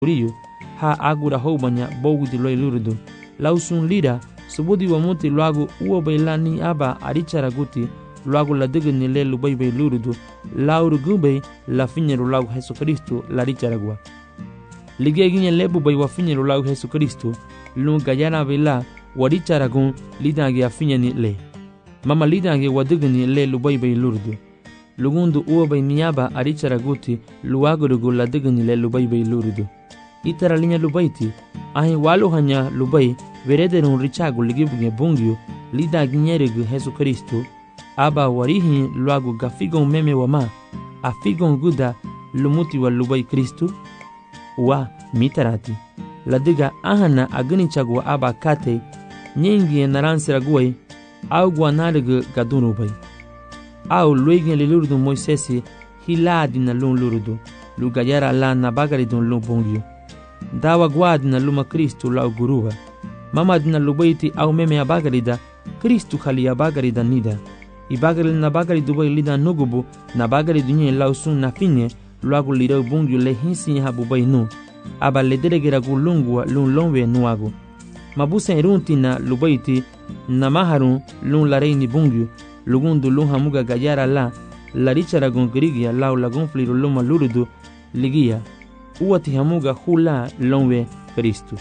Uriyo ha agura houbanya bogudi loy lurudu lausun lira subudi wa muti luagu uo bailani aba aricharaguti luagu la digni le lubai bay lurudu lauru gubay la finyeru lagu Jesu Kristo la richaragua ligeginye lebu bay wa finyeru lagu Jesu Kristo lu gayana bela waricharagun lidange afinyani le mama lidange wadigni le lubai bay lurudu lugundu uo bay niaba aricharaguti luagu la digni le lubai bay lurudu itara linya lubaiti ahi walu hanya lubai verederun richagu ligibuge bungyu lida ginyeregu Jesu Kristo aba warihi luagu gafigon meme wama afigon guda lumuti wa lubai Kristo wa mitarati ladiga ahana agni chagwa aba kate nyingi naransiraguai au guanaregu gadunubai au luigin lilurdu Moisesi hiladi na lun lurudu lugayara la nabagaridun lun bungyu dawa guadina luma Kristo la guruwa mama dina lubaiti au meme abagarida Kristo khali abagarida nida ibagari na bagari dubai lida nugubu na bagari dunye lausun na finye luagu lirau bungyu le hinsi habu bai nu aba lederegera gulungwa lun lonwe nuagu mabuse irunti na lubaiti na maharun lun lareini bungyu lugundu lun hamuga gayara la richaragun grigia lau lagun fliru luma lurudu ligia uwati hamuga hula lonwe Cristo.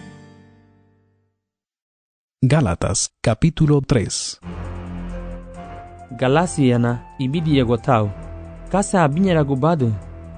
Gálatas capítulo 3. Galasiana ibidi yagotau kasa abinyara gubadu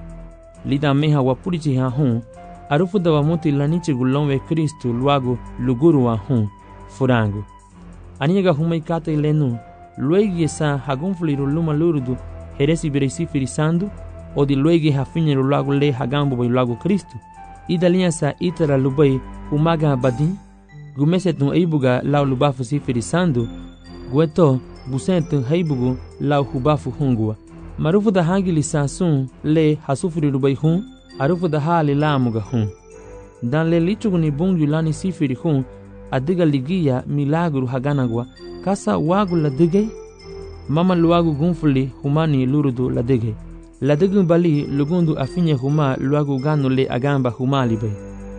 lida meha wapurichi ha hun arufu da wamuti lanichi gulonwe Cristo luagu luguru wa hun furangu aniga humai kata ilenu luegi sa hagunfliru luma lurudu heresi biresi firisandu o di luegi hafinyeru luagu le hagambu bai luagu Cristo idalinha sa itara lubai humaga badin gumesetun eibuga lau lubafu si firisando gueto busentu heibugu lau hubafu hungua marufu da hagili sasun le hasufiri lubai hun arufu da hali lamuga hun dan le lichuguni bungyu lani sifiri hun adiga ligia milagru haganagwa kasa wagu la digay mama luagu gunfuli humani lurudu la digay la digun bali lugundu afinye huma luagu ganu le agamba huma libai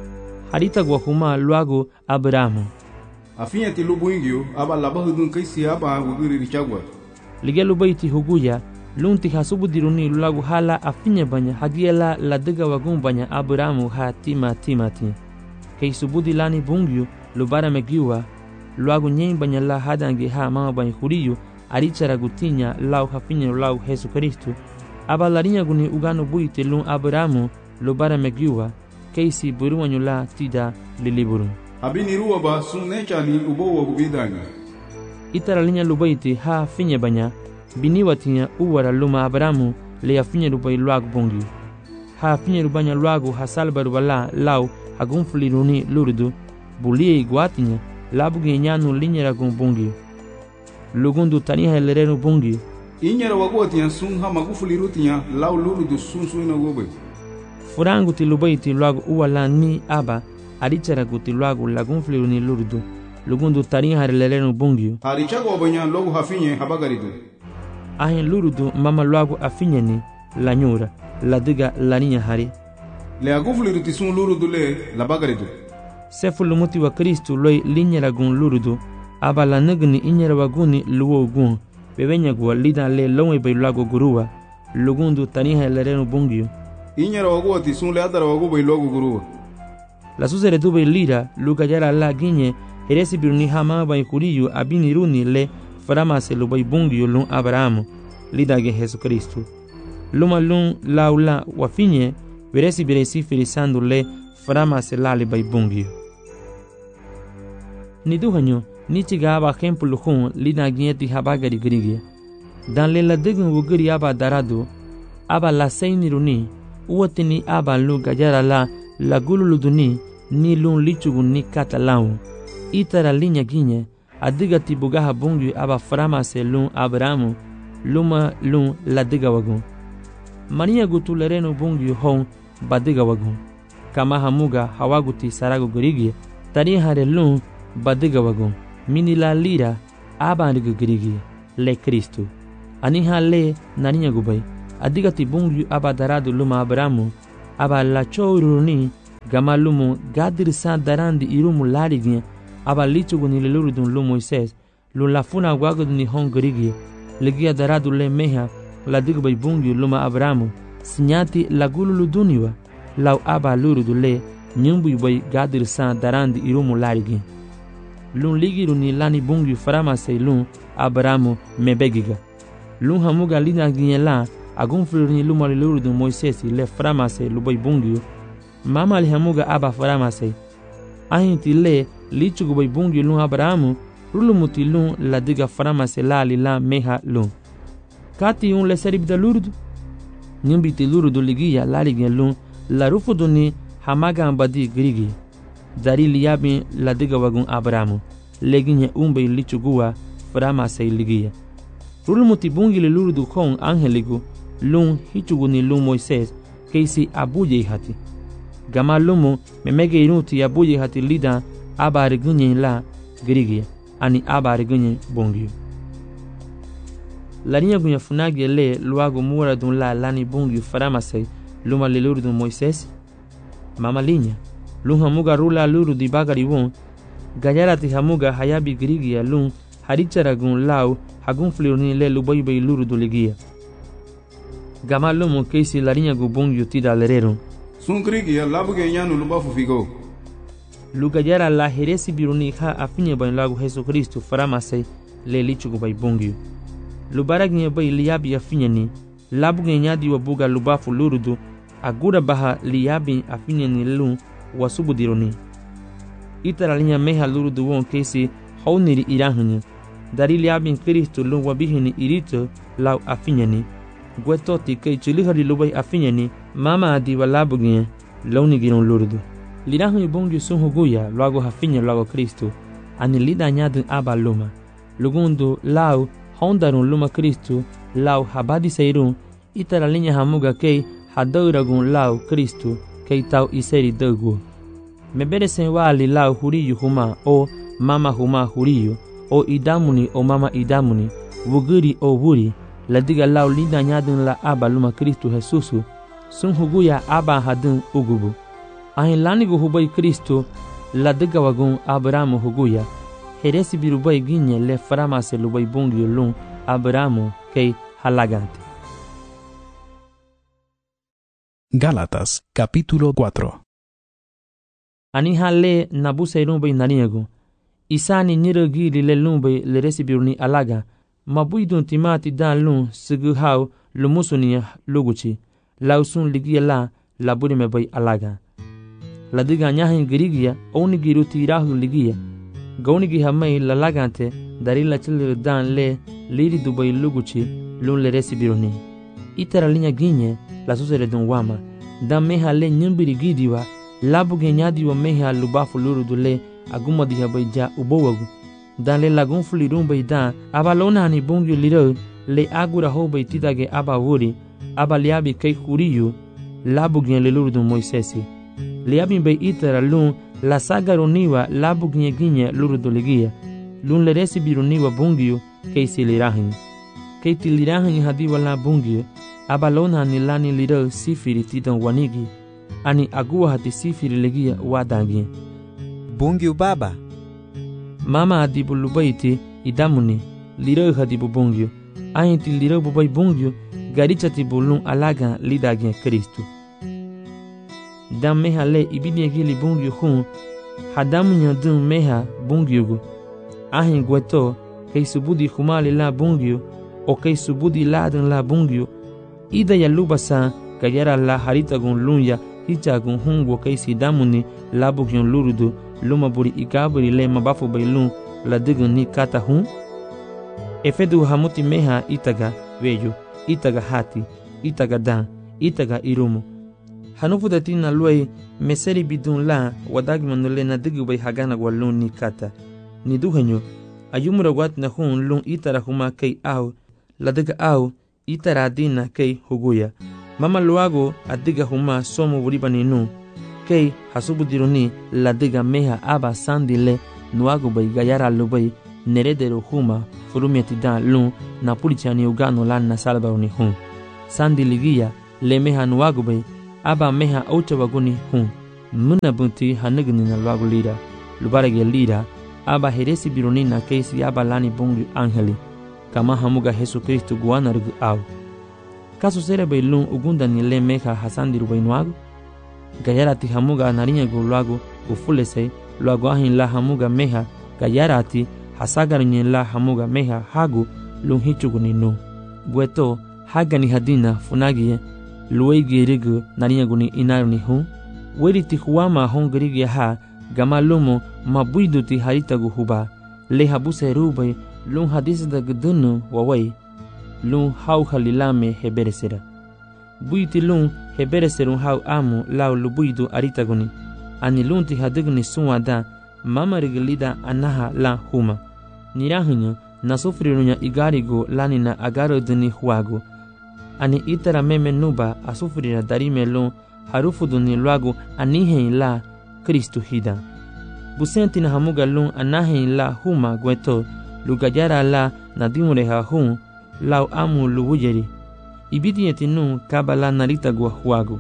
harita gwa huma luagu Abrahamu afinye ti lubuingyo aba labahudun kaisi aba wugiri richagwa lige lubaiti huguya lunti hasubu diruni luagu hala afinye banya hagiela la diga wagun banya Abrahamu ha timati kei subudi lani bungyu lubara megiwa luagu nyen banya la hadange ha mama banya huriyu arichara gutinya lau hafinye lau Jesu Kristo aba larinya guni ugano buite lun Abrahamu lubara megiwa keisi buruwanyu la tida liliburu abini ruwa ba sunechani ubowa gubidanga itara linya lubaiti ha finye banya biniwatinya uwara luma Abrahamu le afinye lubai luagu bungi ha finye lubanya luagu hasalba rubala lau hagunfuliruni lurudu bulie iguatinya labuge nyanu linyera gumbungi lugundu taniha lerenu bungi inyera wagotinya sun ha magufulirutinya lau lurudu sun suina gobe furangu ti lubaiti luagu uwala ni aba arichara guti luagu lagunfliruni lurudu lugundu taniha lerenu bungi harichago banya logu hafinye habagaridu ahin lurudu mama luagu afinyeni la nyura la diga la ninya hari le agufliruti sun lurudu le labagaridu sefu lumuti wa Kristo loi linyera gun lurudu aba la nagni inyera waguni luwo gun bebenya gwa lida le lonwe bay luagu guruwa lugundu taniha lerenu bungi inyera wagoti sun le adara wagu bay luagu guruwa la susere dube lira luka yara la ginye heresi biruni hama bay kuriyu abini runi le faramase lubay bungi lun Abrahamu lida ge Jesu Kristo luma lun laula wafinye veresi biresi firisando le faramase lali bay bungi ni duhanyo ni chiga aba kempu lukhun lida ginyeti habagari grigia dan le la digun wugiri aba daradu aba la seini runi uwatini aba lu gajara la gululuduni ni lun lichugun ni katalau itara linya ginye adiga tibugaha bungi aba faramase lun Abrahamu luma lun la diga wagun mania gutulerenu bungi hon badiga wagun kama hamuga hawaguti saragu grigia tani hare lun badiga wagun mini la lira aba ndiga grigia le Kristo aniha le naninya gubai adiga ti bungi aba daradu luma Abrahamu aba la choruni Gama lumo gadir sa darandi irumu larigin aba lichugu ni lelurudun lu Moises lu lafuna wagud ni hongrigi ligia daradu le meha la digbay bungi luma Abrahamu sinyati lagulu luduniwa law aba lurudu le nyumbu bay gadir sa darandi irumu larigin lun ligiru ni lani bungi faramase lun Abrahamu mebegiga lun hamuga lina ginyela agun flurni luma lelurudun Moises le faramase lubay bungi mama li hamuga aba faramase ahinti le lichugu bay bungi lun Abrahamu rulumuti lun la diga faramase la li la meha lun kati un le seribda lurdu nyumbiti lurdu ligiya la ligin lun la rufudu ni hamaga ambadi grigi dari liyabi la diga wagun Abrahamu leginye umbay lichuguwa faramase ligiya rulumuti bungi le lurdu kon angeligu lun hichugu ni lun Moises keisi abuye hati gama lumu memege inuti abuye hati lida abari gunye la grigi ani abari gunye bungi laniya gunya funage le luago mura dun la lani bungi faramase luma le lurdu Moises mama linya lun hamuga rula luru di bagari won gayarati hamuga hayabi grigi lun haricharagun lau hagun flirni le lubay bay luru do ligia gama lumu keisi laniya gu bungi tida lerero sun grigi labuge nyanu lubafu figo lugayara la heresi biruni ha afinye ban lagu Yesu Kristo faramase le lichugo bay bungi lubaragnya bay liyabi afinye ni labuge nyadi wabuga lubafu lurudu agura baha liyabi afinye ni lun wasubu dironi itara linya meha lurudu won keisi hauniri irahunya dari liyabi Kristo lun wabihini irito lau afinye ni gwetoti kei chilihari lubay afinye ni mama adi walabuge launi giron lurudu lirahu bungi sunhuguya luago hafinye luago Kristo ani lida nyadu aba luma lugundu lau hondarun luma Kristo lau habadi seirun itara linya hamuga kei hadauragun lau Kristo kei tau iseri dogu mebere senwali lau huriyu huma o mama huma huriyu o idamuni o mama idamuni wuguri o wuri ladiga lau lida nyadun la aba luma Kristo Jesusu sunhuguya aba hadun ugubu ahin lanigu hubay Kristo ladiga wagun Abrahamu huguya heresi birubay ginye le faramase lubay bungi lun Abrahamu kei halagante. Gálatas capítulo 4. Ani hale nabuse rumbay naniego isani nirogili le lumbay le resibiruni alaga mabuidun timati dan lun sigu hau lumusuni luguchi lausun ligia la laburi me bay alaga ladiga nyahin girigia oni giruti rahu ligia gauni gi hamay lalagante dari la chil dan le liri dubay luguchi lun le resibiruni itara linya ginye la susere dun wama dan meha le nyumbiri gidiwa labu genyadi wa meha lubafu lurudu le aguma di habay ja ubowagu dan le lagun fulirun bay dan abalona ni bungi liro le agura hobay tidage aba wuri aba liabi kei huriyu labu gen le lurudu Moisesi liabi bay itara lun la sagaruniwa labu ginye lurudu ligia lun le resibiruniwa bungiyu kei silirahin kei tilirahin hadiwa la bungiyu abalona ni lani liro sifiri tidan wanigi ani agua hati sifiri ligia wadangi bungiyu baba mama adibu lubaiti idamuni liro hadibu bungiyu ahinti liro bubay bungiyu garichati bulun alaga lidagin Kristo dam meha le ibidye gili bungiyu hun hadamu nyadun meha bungiyu ahin gweto kei subudi humali la bungiyu o kei subudi ladun la bungiyu ida ya lubasa kayara la haritagun lunya hichagun hungo kei sidamuni labugyon lurudu lumaburi ikaburi le mabafu bailun la digun ni kata hun efedu hamuti meha itaga weyu itaga hati itaga dan itaga irumu hanufu datina luay meseri bidun la wadagmanule na digu bay hagana walun ni kata ni duhenyo ayumura wat na hun lun itara huma kei au la diga au itara dina kei huguya mama luago adiga huma somo buribani nu kei hasubu diruni la diga meha aba sandile nuago bay gayara lubay neredero huma furumiati dan lun na pulichani ugano lan na salbauni hun sandi ligia le meha nuago bay aba meha ocha waguni hun muna bunti hanagni na luagu lira lubarage lira aba heresi bironi na keisi aba lani bongi angeli kama hamuga Yesu Kristo guana rugu au kaso sere bailun ugunda ni le meha hasandi rubainuagu gayarati hamuga narinya gu luagu ufulese luagu ahin la hamuga meha gayarati hasagarnye la hamuga meha hagu lunhichugu ninu bueto hagani hadina funagie luegi rigu narinya gu ni inaru ni hu weriti huama hongrigia ha gamalumo mabuiduti haritagu huba le habuse rubai lun hadis da gdunu wawai lun hau halilame heberesera buiti lun hebereserun hau amu lau lubuidu aritaguni ani lunti hadigni suwada mama riglida anaha la huma nirahunya nasufrirunya igarigo lanina agaro dini huagu ani itara meme nuba asufrira darime lun harufuduni luagu anihen la Kristu hida busenti na hamuga lun anahen la huma gweto lugajara la nadimure ha hun lau amu luwujeri ibidi etinu kabala narita gwa huagu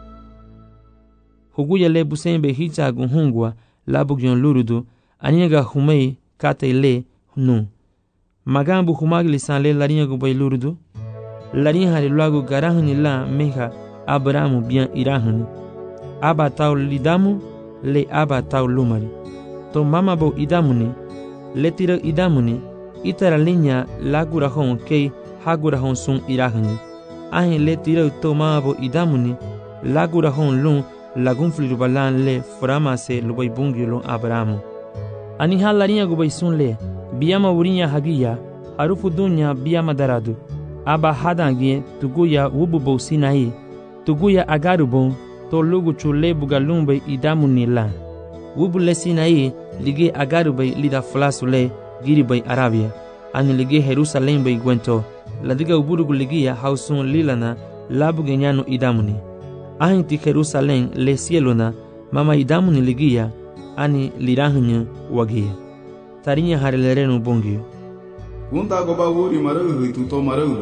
huguya le busembe hicha guhungwa la bugyon lurudu aniga humei kate le nu magambu humagli sanle larinya gu bay lurudu larinya hali luagu garahuni la meha abramu bien irahuni aba tau lidamu le aba tau lumari to mama bo idamuni le tira idamuni itara linya lagurahon kei hagurahon sun irahuni ahin le tira to mama bo idamuni lagurahon lun lagun flirubalan le frama se lubay bungilon abramu ani halarinya gubay sun le biyama wurinya hagiya harufu dunya biyama daradu aba hadangie tuguya wububo sinai tuguya agarubon to lugu chule bugalumbe idamuni la wubule sinai lige agarubay lida flasule giribay arabia ani lige Jerusalem bay gwento ladiga uburugu ligia hausun lilana labuge nyano idamuni ahinti Jerusalem le cielona mama idamuni ligia ani lirahunya wagia tarinya harelerenu bongio gunda goba wuri marahu tuto marahu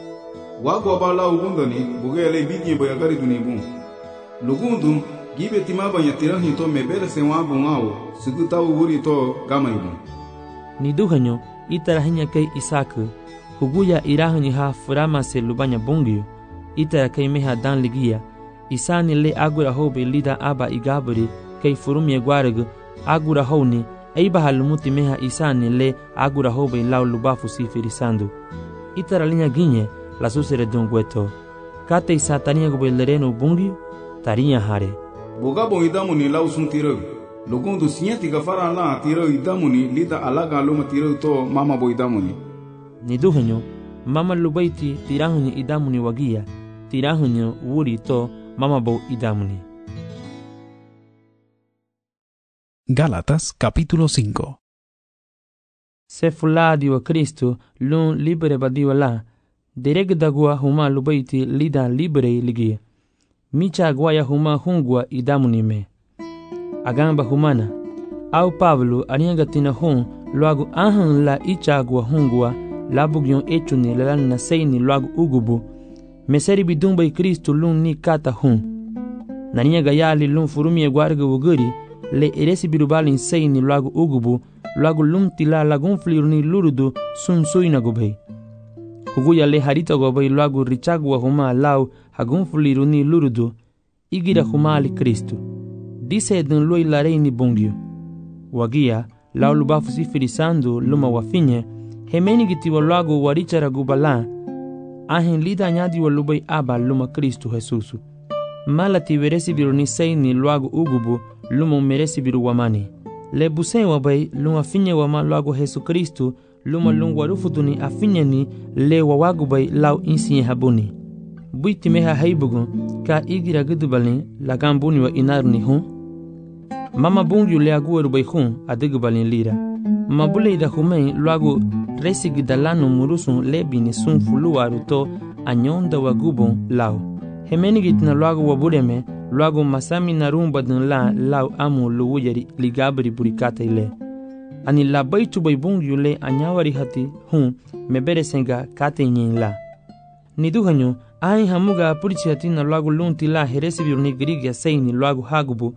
wa goba la ugundani bugele bidye bayagari dunibun lugundu gibe timaba yatirahi to mebere se wabu ngao suguta wuri to gamaibu ni duhanyo itarahinya kai isaku huguya irahunya ha furama se lubanya bongio itara kai meha dan ligia isani le agura hobe lida aba igaburi kai furumye gwaregu agura honi aiba halumuti meha isani le agura hobe lau lubafu sifirisandu itara linya ginye la susere dongweto kate isatania gobe lereno bungi tarinya hare bogabo idamuni lau sun tiro lugundu sinyati gafara la tiro idamuni lida alaga luma tiro to mama bo idamuni ni duhenyo mama lubaiti tirahunyo idamuni wagia tirahunyo wuri to mama bo idamuni. Gálatas capítulo 5. Sefuladi wa Kristo lun libere badiwa la dereg dagwa huma lubaiti lida libere ligia micha gwaya huma hungwa idamuni me agamba humana au Pablo anianga tina hun luagu ahan la ichagwa hungwa labugyon echuni lalana seini luagu ugubu meseri bidumba Kristo lun ni kata hun naniya gayali lun furumie gwarga wuguri le eresi birubali seini luagu ugubu luagu lum tila lagun fliruni lurudu sun suina gubei huguya le harita gobei luagu richagwa huma lau hagun fliruni lurudu igira huma ali Kristo dise dun lui lareini bongio wagia lau lubafu sifirisando luma wafinye hemeni gitiwa luagu warichara gubala ahin lida nyadi wa lubai aba luma Kristo Jesusu malati veresi biruni seini luagu ugubu luma meresi biru wamani le busen wabai luma finye wama luagu Jesu Kristo luma lungu warufutuni afinyeni le wawagu bai lau insinye habuni buiti meha haibugu ka igira gudubalin lagambuni wa inaruni hun mama bungu le aguwaru bai hun adigubalin lira mabule ida humei luagu resigi dalanu murusun lebini sun fuluwaru to anyonda wagubon lau hemenigitna luagu wabureme luagu masami narumba dun la lau amu luwujeri ligabri burikata ile ani labaitu bai bungu le anyawari hati hun mebere senga kate nyin la niduhanyo ai hamuga purichi hati na luagu lunti la heresi biruni grigia seini luagu hagubu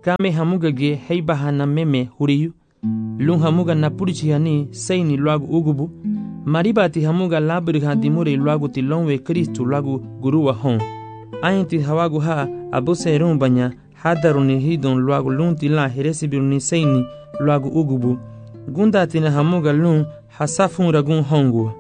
kame hamuga ge heibaha na meme huriyu lun hamuga na purichihani seini luagu ugubu maribati hamuga labiriha dimure luagu tilonwe Kristu luagu guruwa hon ainti hawagu ha abuse rumbanya hadaruni hidon luagu lun tila heresibiruni seini luagu ugubu gundatina hamuga lun hasafun ragun hongu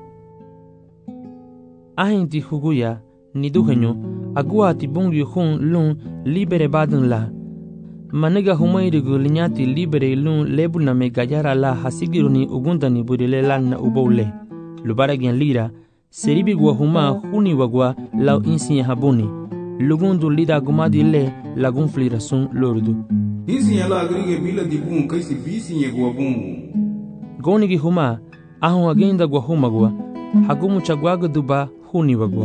ainti huguya niduhenyo aguati bongyu hun lun libere badun la maniga humairigu linyati libere lun lebuna me gayara la hasigiruni ugundani burile lanna ubole lubaragyan lira seribi gwa huma huni wagwa lau insinya habuni lugundu lida gumadi le lagun flira sun lordu insinya la agrige bila dibun kaisi bisinya gwa bungu gonigi huma ahun agenda gwa huma gwa hagumu chagwaga duba huni wagwa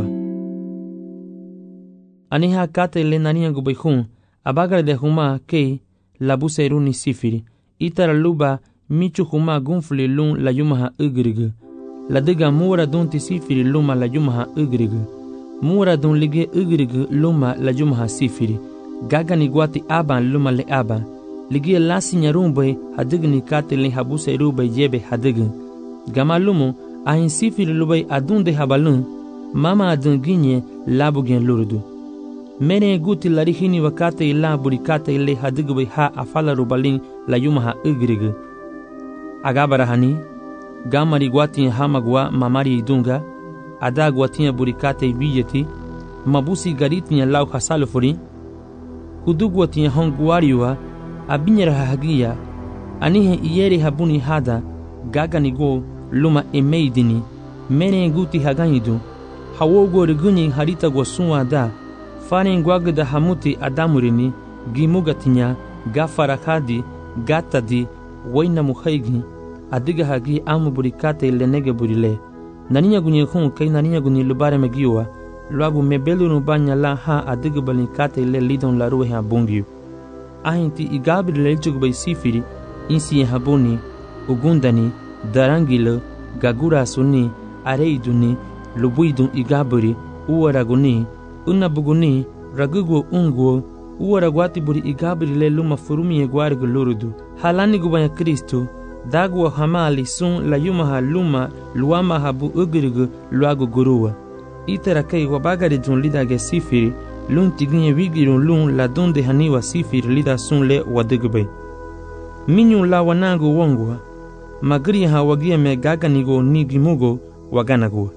aniha kate le nania gubayhun abagar de huma kei labuseruni sifiri itara luba michu huma gunfli lun la yumaha ugrigu la diga mura dunti sifiri luma la yumaha ugrigu mura dun lige ugrigu luma la yumaha sifiri gagani gwati aban luma le aban lige la sinyarumbe hadigni kate le habuserube yebe hadigu gama lumu ahin sifiri lubai adunde habalun mama adun ginye labugen lurdu mene guti larihini wakate ila burikate ile hadigbe ha afala rubalin la yumaha ugrigu agabarahani gamari gwati hamagwa mamari dunga ada gwati burikate biyeti mabusi garitnya lau hasalfuri hudugwati hongwariwa abinyara hagia anihe iyeri habuni hada gagani go luma emeidini mene guti haganidu hawogo riguni harita gwasunwa da fane ngwagda hamuti adamurini gimugatinya gafarakadi gatadi waina muhaigi adiga hagi amu burikate lenege burile naninya gunye khun kai naninya guni lubare megiwa luagu mebelu no banya la ha adiga balikate le lidon la ruhe abungi ainti igabri lelchug bay sifiri insi habuni ugundani darangilo gagura suni areiduni lubuidun igabri uwaraguni unabuguni ragugo unguo uwaragwati buri igabri le luma furumi egwarigu lurudu halani gubanya Kristo dagwa hamali sun la yumaha luma luama habu ugrigu luagu guruwa itera kai wabagari jun lida ge sifiri lun tiginye wigirun lun la donde haniwa sifiri lida sun le wadigbe minyu la wanagu wongwa magri ha wagia me gaganigo nigimugo waganago.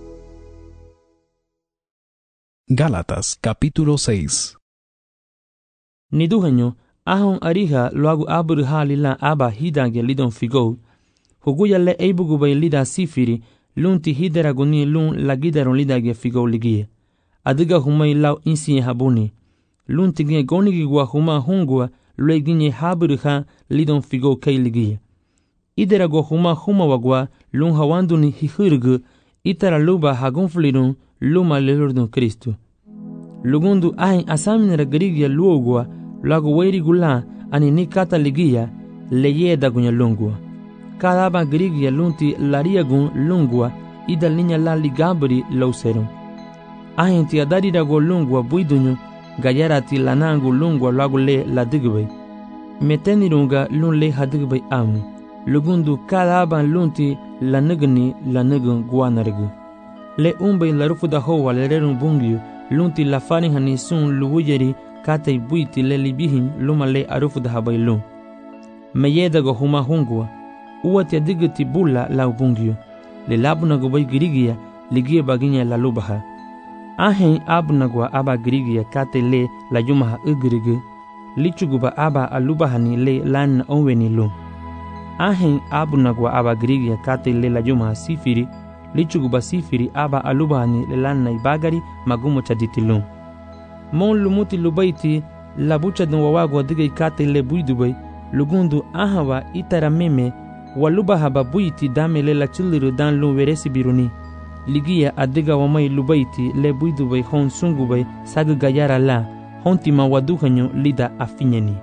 Gálatas capítulo 6. Niduhenyo ahon ariha luagu abur halila aba hidange lidon figo huguya le eibugu bay lida sifiri lunti hideraguni lun lagidaron lidage figo ligie adiga humay lau insi habuni lunti ginye gonigi gwa huma hungwa lue ginye habur lidon figo kay ligie iderago huma wagwa lun hawanduni hihurgu itara luba hagonflirun luma lelurdun Kristu lugundu ahin asaminera garigia luogwa lagu weiri gula ani nikata ligia leyeda gunya lungwa kadaba garigia lunti lariagun lungwa idal ninya la ligabri lauserum ahin ti adarira go lungwa buidunyu gayarati lanangu lungwa lagu le ladigbe metenirunga lun le hadigbe amu lugundu kadaba lunti lanigun guanargu le umbe larufuda hoa lererun bungyu lunti la fani hani sun luwujeri kate buiti le libihin luma le arufuda habailun meyeda go huma hungwa uwati adigati bulla la bungyu le labuna go bay girigia ligie baginya la lubaha ahen abuna go aba girigia kate le la yumaha ugrigu lichuguba aba alubahani le lan onweni lum ahen abuna go aba girigia kate le la yumaha sifiri lichuguba sifiri aba alubani lelanna ibagari magumo chaditilum mon lumuti lubaiti labucha dun wawago diga ikate le buidubay lugundu ahawa itara meme waluba haba buiti dame le la chuliru dan lu veresi biruni ligia adiga wamai lubaiti le buidubay hon sungubay sagu gayara la hontima waduhanyo lida afinyeni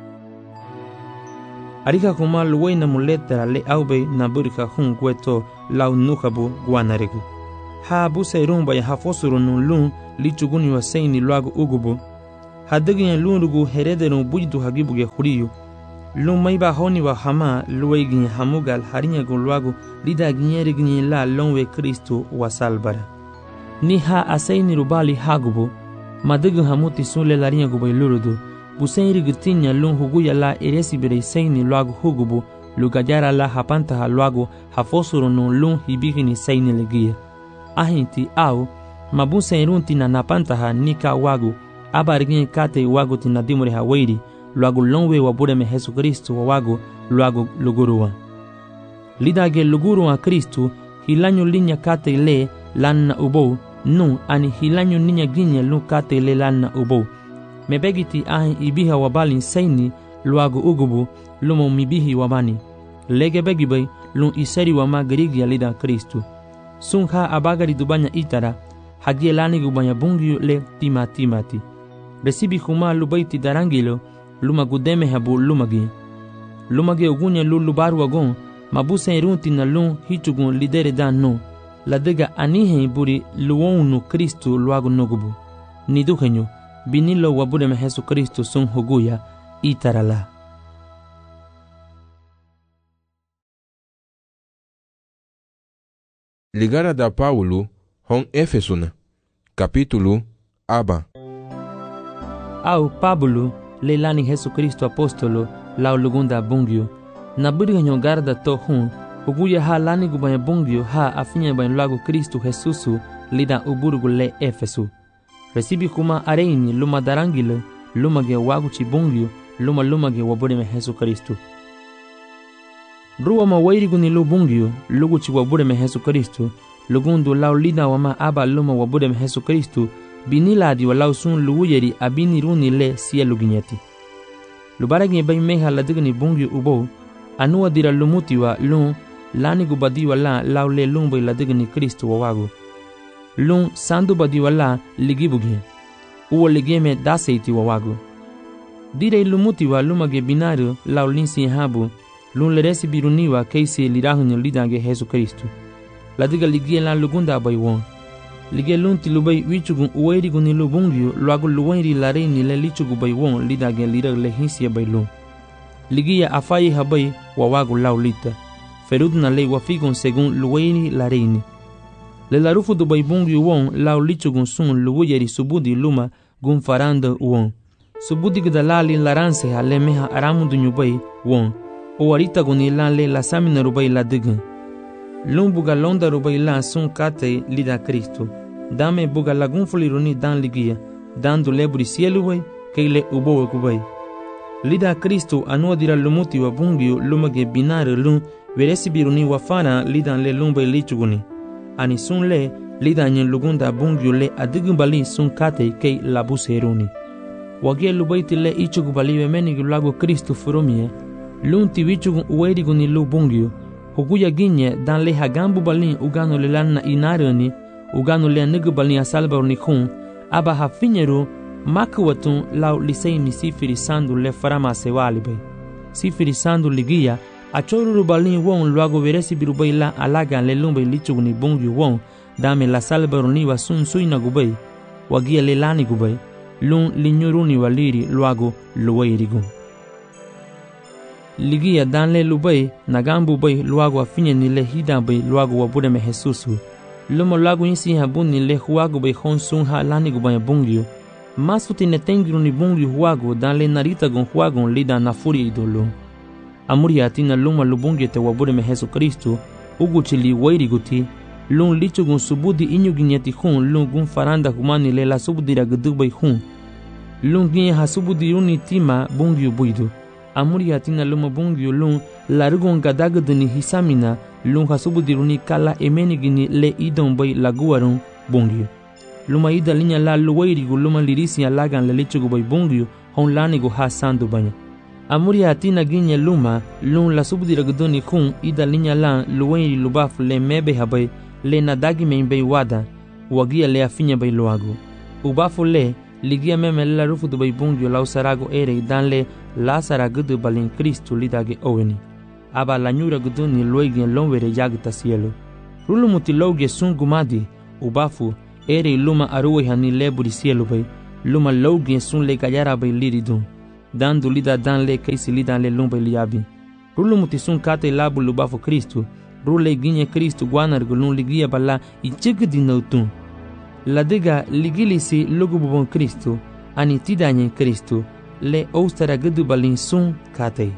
arika kuma luwaina muletera le aube na burika hun gweto lau nukabu guanarigu ha busa rumba ya hafosuru nun lun lichuguni wa seini luagu ugubu hadagin lunrugu heredenu bujdu hagibuge khuriyo lun mayba honi wa hama luwaygin hamugal harinya gulwago lida ginyere ginyin la lonwe Kristo wa salbara ni ha asaini rubali hagubo madagin hamuti sunle larinya gubay lurudu busairi gitinya lun huguya la eresi bere saini lwago hugubo lugajara la hapanta ha lwago hafosoro no lun hibigini saini legia ahinti au mabusa irunti na napanta ha nika wago abarigin kate wago tinadimure ha wairi lwago lonwe wabureme Yesu Kristo wago lwago luguruwa lidage luguruwa Kristo hilanyo linya kate le lanna ubo nu ani hilanyo ninya ginya lu kate le lanna ubo mebegiti ahin ibiha wabalin saini lwago ugubu lumo mibihi wabani lege begibay lun isari wama gerigi lida Kristo sunha abagari dubanya itara hagie lani gubanya bungiyo le timati resibi kuma lubaiti darangilo luma gudeme habu lumage ugunya lubaru wagon mabusa irunti na lun hichugun lidere dan no ladega anihe buri luonu Kristo luago nogubu niduhenyo binilo wabureme Yesu Kristo sun huguya itarala. Ligara da Paulo hon Efesuna capítulo aba. Au Pablo leilani Yesu Kristo apostolo lao lugunda bungyo na buriganyo garda to hun huguya ha lani gubanya bungyo ha afinya ban lago Kristo Jesusu lida uburgu le Efesu resibi kuma areini luma darangile luma ge wagu chi bungyo luma ge wabureme Yesu Kristo ruwa mawairi guni lu bungyo lugu chi wabureme Yesu Kristo lugundu lao lida wama aba luma wabureme Yesu Kristo biniladi walau sun luwuyeri abini runi le siya luginyati lubaragi bay meha ladigni bungyo ubo anuwa dira lumuti wa lun lani gubadi wala lau le lumbay ladigni Kristo wawago lun sandu badi wala ligibugi uwa ligeme daseiti wawago dire lumuti wa lumage binaru lau linsi habu lun leresi biruni wa keisi lirahunyo lidange Yesu Kristo ladiga ligie lan lugunda bay won lige lunti lubay wichugun uwairi guni lubungyo luago luwairi lareini le lichugu bay won lidage lira le hinsiya bay lun ligia afayi habay wawago lau lita ferudna le wafigun segun luwairi lareini le larufu du bay bungyo won lau lichugun sun luwayeri subudi luma gun faranda won subudi gdalali laranse ha le meha aramundu nyubay won owarita guni lan le lasamina rubay ladigun lun buga londa rubay la sun kate lida Kristo dame buga lagun fuliruni dan ligia dando leburi sielu way keile ubo kubay lida Kristo anuadira lumuti wa bungio lumage binare lun veresi biruni wafana lidan le lumbay lichuguni ani sun le lidan nyen lugunda bungio le adigumbali sun kate kei labuseruni wagie lubaiti le ichugubali wemeni gulago Kristo furumie lun tiwichugun uwediguni lu bungio huguya ginye dan le hagambu balin ugano le lanna inarani ugano le nugu balin asalbarni khun aba hafinyeru makwatun lau liseini sifiri sandu le farama sewalibe sifiri sandu ligia achoruru balin won luago veresi birubay la alaga le lumbe lichugni bungyu won dame la salbarni wa sun suina gubay wagia le lani gubay lun linyuruni waliri luago luwairigun ligia danle lubay nagambu bay luago afinye ni le hida bay luago wabureme Jesusu lumo luago insi habun ni le huago bay honsun ha lani gubay bungyo masuti ne tengiru ni bungyo huago danle narita gon huago lida na furi idolo amuri atina lumo lubungyo te wabureme Jesu Kristo uguchili wairi guti lun lichu gon subudi inyu ginyati hun lun gun faranda humani le la subudi ragdu bay hun lun ginye ha subudi uni tima bungyo buido amuri atina luma bungyo lun larugon gadagdani hisamina lun hasubudiruni kala emenigini le idon bay laguarun bungyo luma ida linya la luwairigu luma lirisi alagan le lichugu bay bungyo hon lanigu ha sandu banya amuri atina ginya luma lun la subudiragdoni kun ida linya la luwairi lubaf le mebe habay le nadagi membay wada wagia le afinya bay luagu ubafu le ligia meme la rufu du bay bungyo la usarago ere danle la saragudu balin Kristo lidage oweni aba la nyura guduni loigien lonwere yagta cielo rulu mutiloge sun gumadi ubafu ere luma aruwe hani leburi cielo bay luma lougen sun le gayara bay liridun dandu lida dan le kaisi lida le lumba liabi rulumuti sun kate labu lubafo Kristo rule ginye Kristo guanar gulun ligia bala i chigdi nautun ladiga ligilisi lugububon Kristo ani tidanye Kristo le oustara gudu balin sun kate.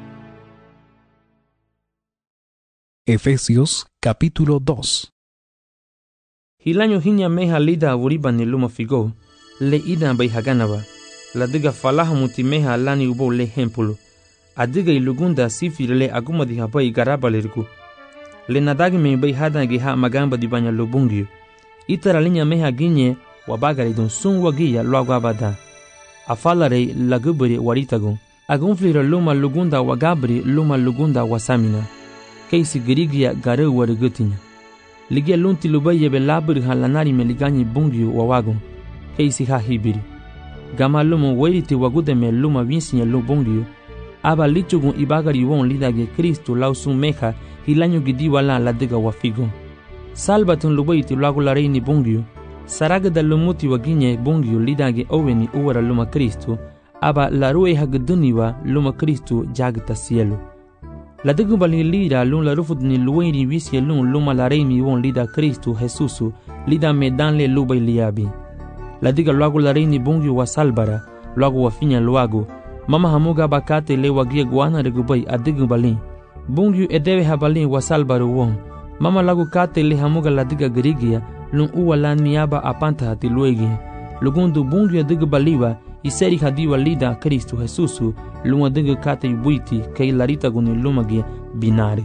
Efesios capítulo 2. Hilanyo hinya meha lida wuriba ni luma figo le ida bay haganaba ladiga falaha muti meha lani ubo le hempulu adiga ilugunda sifir le aguma di habai garaba lirgu le nadagi me bay hadangi ha magamba di banya lubungyu itara linya meha ginye wabagari don sun wagiya luagabada afalare lagubri waritagun agunflira luma lugunda wagabri luma lugunda wasamina keisi girigia garu warugutinya ligia lunti lubaye be labri halanari meliganyi bungyu wawagun keisi ha hibiri gama lumu weriti wagude me luma vinsinya lubungyu aba lichugun ibagari won lidage Kristo lausun meha hilanyo gidi wala ladiga wafigo salbatun lubaiti lagulareini bungyu saragda lumuti waginye bungyu lidage oweni uwara luma Kristo aba larue hagduniwa luma Kristo jagta cielo ladigu bali lida lun la rufudni luweni visye lun luma lareini won lida Kristo Jesusu lida medanle lubay liabi ladiga lagulareini bungyu wa salbara lagu wafinya luago mama hamuga bakate le wagia guana regubay adigu balin bungyu edewe habalin wa salbaru won mama lagu kate le hamuga ladiga girigia lun uwa lan miaba apanta hati luegi lugundu bungyu adigu baliwa iseri hadiwa lida Kristo Jesusu lun adigu kate yubuiti kei larita guni lumagi binari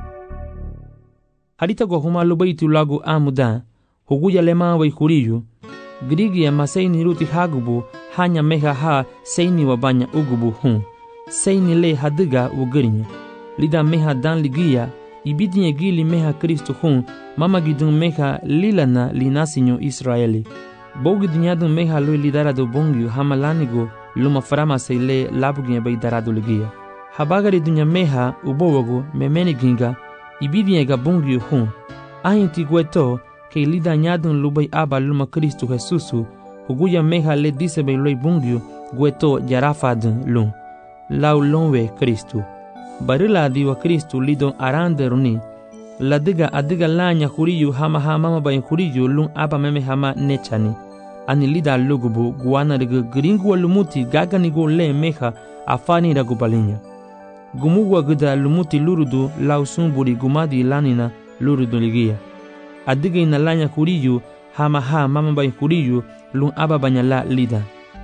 harita go huma lubaiti lagu amuda huguya lema wa ikuriyu girigia maseini ruti hagubu hanya meha ha seini wabanya ugubu hun seini le hadiga ugirinya lida meha dan ligia ibidinye gili meha Kristo hun mama gidun meha lilana linasinyo Israeli bogi dinyadun meha lui lidarado bongyu hamalanigo luma farama seile labuginye bay darado ligia habagari dunya meha ubowogo memeniginga ibidinye ga bongyu hun ahinti gweto ke lida nyadun lubay aba luma Kristo Jesusu huguya meha le disebe loy bungyu gweto jarafadun lun lau lonwe Kristo barila diwa Kristo lidon arande runi ladiga adiga lanya huriyu hama hama bayin huriyu lun aba meme hama nechani ani lida lugubu guana riga gringu lumuti gagani go le meha afani ragu balinya gumugwa guda lumuti lurudu lau sumburi gumadi lanina lurudu ligia adiga ina lanya huriyu hama mama bayin huriyu lun aba banyala lida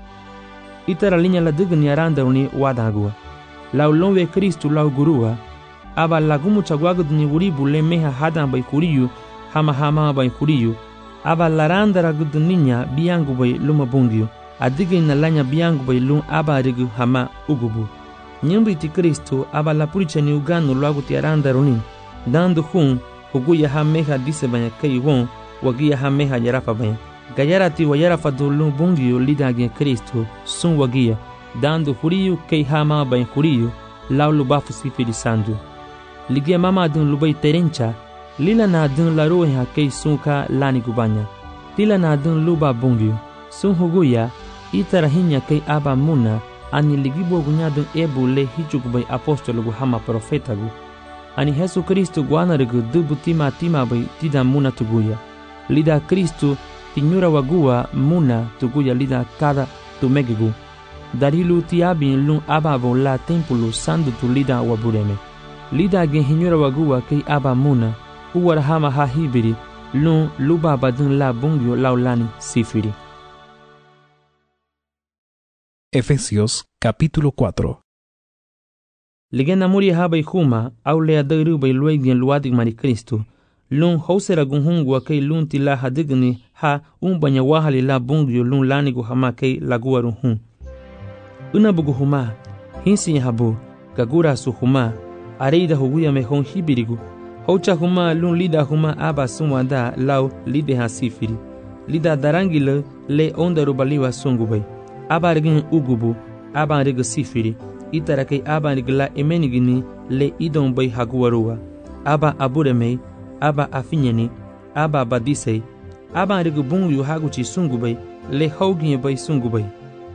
itara linya ladiga ni aranda runi wadagua lau lonwe Kristo lau gurua aba lagumu chagwagud ni wuribu le meha hadan bay kuriyu hama bay kuriyu aba laranda ragud ninya biangu bay luma bungyu adige na lanya biangu bay lum aba rigu hama ugubu nyumbi ti Kristo aba la puricha ni uganu lagu ti aranda runi dandu hun huguya ha meha dise banya kei won wagia ha meha jarafa banya gayarati wa yarafa du lum bungyu lidage Kristo sun wagia dandu huriyu kei hama bay huriyu lau lubafu sifiri sandu ligia mama dun lubai terencha lila na dun la rohe ha kei sunka lani gubanya tila na dun luba bungyu sun huguya itara hinya kei aba muna ani ligibo gunya dun ebu le hichugubay apostolo gu hama profeta gu ani Jesu Kristo guanarigu dubu tima bay tida muna tuguya lida Kristo tinyura wagua muna tuguya lida kada tumegigu darilu tiabin lun ababo la tempulu sandu tu lida wabureme lida gen hinyura wagua kei aba muna uwar hama ha hibiri lun luba badun la bungyo laulani sifiri. Efesios capítulo 4. Ligena muri haba ihuma au le adaru bay luegien luadig mari Kristo lun hausera gunhungwa kei lun tila hadigni ha umbanya wahali la bungyo lun lanigu hama kei laguarun hun unabugu huma hinsi habu gagura su huma areida huguya mehon hibirigu haucha huma lun lida huma aba sumwanda lau lide ha sifiri lida darangile le onda rubaliwa sungubay aba regin ugubu aba reg sifiri itarake aba regla emenigini le idon bay haguwarua aba aburemei aba afinyeni aba badisei aba reg bungyu haguchi sungubay le haugin bay sungubay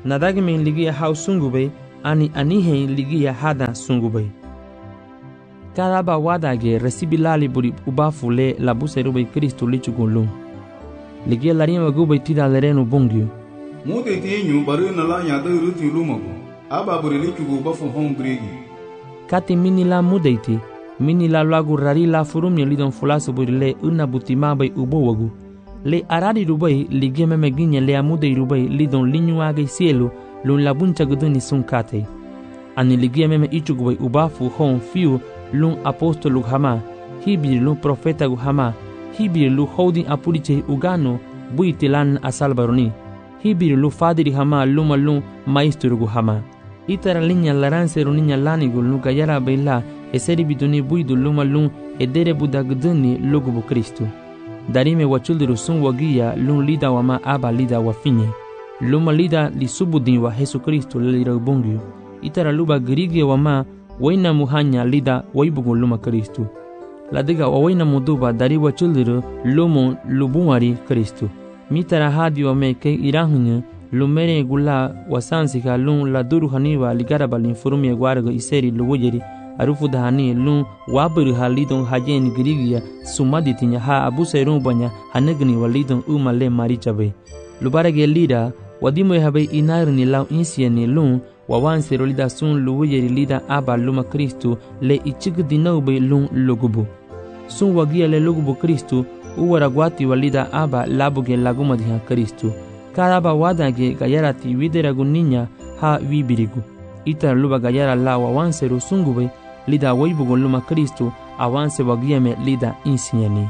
nadagime ligia hau sungubay ani anihe ligia hada sungubay. Cada ba wadage recibilali buri ubafu le la buserubay Kristo lichugulung. Ligia larima gubay tida lerenu bungyu. Mute tinyu baru nala nyada ruti lumago. Aba buri lichugu ubafu hong bregi. Kati mini la mudeiti, mini la lagu rari la furumnya lidon fulasu buri le una butima bay ubowagu. Le arari rubai ligia memeginya le amudei rubai lidon linyu agay cielo lun la buncha guduni sun kate. Ani ligia meme ichugubay ubafu hong fiu lun apostolu hama, hibiri lun profeta gu hama, hibiri lu holding apuriche ugano buitilan asalbaroni, hibiri lu fadiri hama luma lun maestro gu hama. Itara linya laranseru ninya lanigu lu gayara baila eseri biduni buidu luma lun edere budagduni lugubu Kristu. Darime wachuldiru sun wagia lun lida wama aba lida wafinye. Luma lida li subudin wa Jesu Kristu lira ubungyu. Itara luba grige wama waina muhanya lida waibugu luma Kristu. Ladiga waina muduba dari wachuldiru lumu lubunwari Kristu. Mitara hadi wame ke irahunya lumere gula wasansika lun la duru haniwa ligaraba linfurumi agwarago iseri luwujeri arufu dahani lun waburu halidon hajen grigia sumaditinya ha abuserun banya hanegni walidon umale marichabe. Lubarage lida wadimo habe inarni lau insieni lun wawansero lida sun luwujeri lida aba luma Kristu le ichigdinaube lun lugubu. Sun wagia le lugubu Kristu uwaragwati walida aba labuge lagumadiha Kristu. Kadaba wadage gayarati wideragu ninya ha wibirigu. Ita luba gayara la wawanseru sungube lida waibugu luma Kristu awanse wagiame lida insiani.